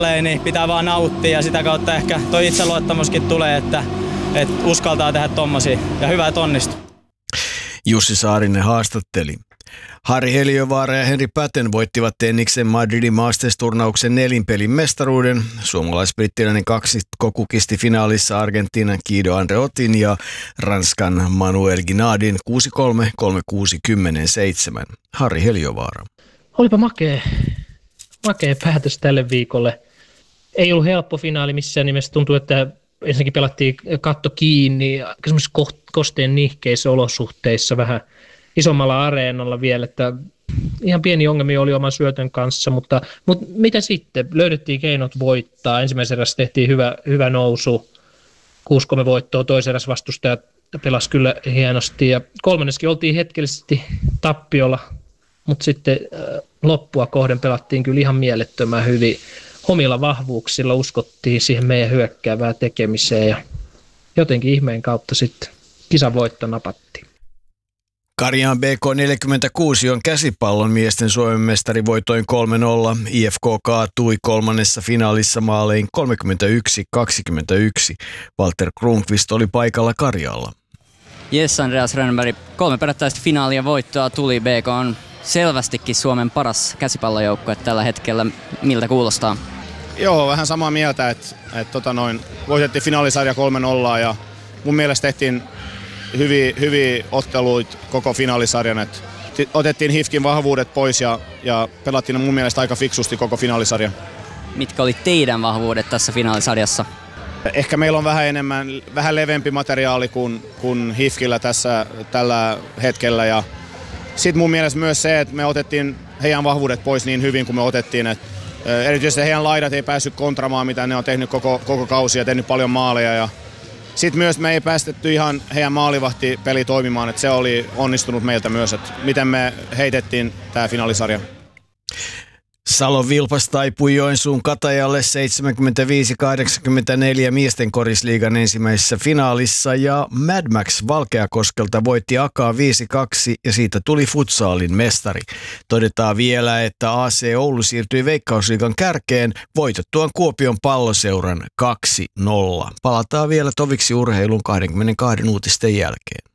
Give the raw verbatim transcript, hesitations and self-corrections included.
niin pitää vaan nauttia ja sitä kautta ehkä toi itseluottamuskin tulee, että, että uskaltaa tehdä tommosia ja hyvä, että onnistuu. Jussi Saarinen haastatteli. Harri Heliövaara ja Henri Päten voittivat tenniksen Madridin Masters-turnauksen nelinpelin mestaruuden. Suomalais-brittiläinen kaksikko kukisti finaalissa Argentiinan Guido Andreottin ja Ranskan Manuel Guinardin kuusi kolme, kolme kuusi, kymmenen seitsemän. Harri Heliövaara. Olipa makea, makea päätös tälle viikolle. Ei ollut helppo finaali missään nimessä. Tuntuu, että ensinnäkin pelattiin katto kiinni semmoisissa kosteen nihkeissä olosuhteissa vähän isommalla areenalla vielä, että ihan pieni ongelmia oli oman syötön kanssa, mutta, mutta mitä sitten? Löydettiin keinot voittaa. Ensimmäisen erässä tehtiin hyvä, hyvä nousu, kuusi kolme voittoa, toisen erässä vastustaja pelasi kyllä hienosti ja kolmanneskin oltiin hetkellisesti tappiolla, mutta sitten loppua kohden pelattiin kyllä ihan mielettömän hyvin. Omilla vahvuuksilla uskottiin siihen meidän hyökkäävään tekemiseen ja jotenkin ihmeen kautta sitten kisan voitto napattiin. Karjaan B K neljäkymmentäkuusi on käsipallon miesten Suomen mestari voitoin kolme nolla. I F K kaatui kolmannessa finaalissa maalein kolmekymmentäyksi kaksikymmentäyksi. Walter Kronqvist oli paikalla Karjaalla. Jes, Andreas Rönnberg. Kolme perättäistä finaalia voittoa tuli. B K on selvästikin Suomen paras käsipallojoukkue tällä hetkellä. Miltä kuulostaa? Joo, vähän samaa mieltä, että et, tota noin, voitettiin finaalisarja kolme nolla ja mun mielestä tehtiin hyviä, hyviä otteluita koko finaalisarjan. Et otettiin H I F K:n vahvuudet pois ja, ja pelattiin mun mielestä aika fiksusti koko finaalisarja. Mitkä oli teidän vahvuudet tässä finaalisarjassa? Ehkä meillä on vähän enemmän, vähän leveämpi materiaali kuin, kuin H I F K:llä tässä tällä hetkellä. Ja sitten mun mielestä myös se, että me otettiin heidän vahvuudet pois niin hyvin kuin me otettiin. Et erityisesti heidän laidat ei päässyt kontramaan, mitä ne on tehnyt koko, koko kausi ja tehnyt paljon maaleja. Ja sitten myös me ei päästetty ihan heidän maalivahtipeli toimimaan, että se oli onnistunut meiltä myös, että miten me heitettiin tämä finaalisarja. Salon Vilpas taipui Joensuun Katajalle seitsemänkymmentäviisi kahdeksankymmentäneljä miesten korisliigan ensimmäisessä finaalissa ja Mad Max Valkeakoskelta voitti Akaa viisi kaksi ja siitä tuli futsaalin mestari. Todetaan vielä, että A C Oulu siirtyi Veikkausliigan kärkeen voitettuaan Kuopion Palloseuran kaksi nolla. Palataan vielä toviksi urheilun kaksikymmentäkaksi uutisten jälkeen.